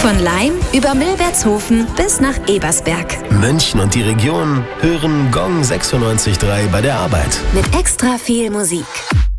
Von Laim über Milbertshofen bis nach Ebersberg. München und die Region hören Gong 96.3 bei der Arbeit. Mit extra viel Musik.